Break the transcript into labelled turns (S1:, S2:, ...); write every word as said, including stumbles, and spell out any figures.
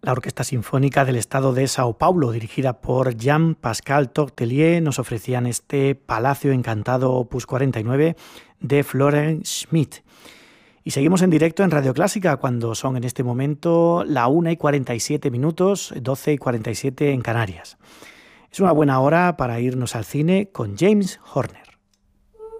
S1: La Orquesta Sinfónica del Estado de Sao Paulo, dirigida por Jean-Pascal Tortelier, nos ofrecían este Palacio Encantado opus cuarenta y nueve de Florence Schmidt. Y seguimos en directo en Radio Clásica cuando son en este momento la una y cuarenta y siete minutos, doce y cuarenta y siete en Canarias. Es una buena hora para irnos al cine con James Horner.